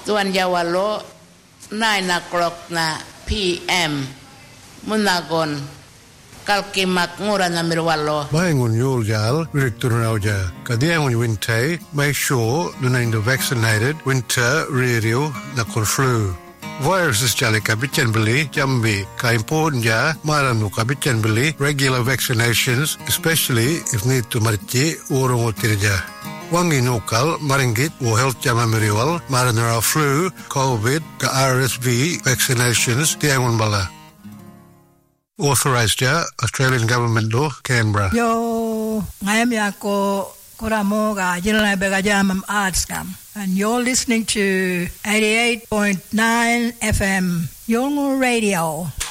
tuan Jawalo 9 o'clock na PM munagon kalkimak ngura na mirwalo. Mayangun yuljal wirikturunauja kadiangun winte make sure nunainda vaccinated winter radio na kon flu. Viruses jali kabitan beli jambi ka important ja maranu kabitan beli regular vaccinations especially if need to mariti urung utirja. Wangi nokal maringgit o health jama meriwal maranara flu COVID ka RSV vaccinations tiangun bala. Authorized ja Australian government law Canberra. Yo ngayam ya ko koramo ga jinala bega jamam arts kam. And you're listening to 88.9 FM Yolngu Radio.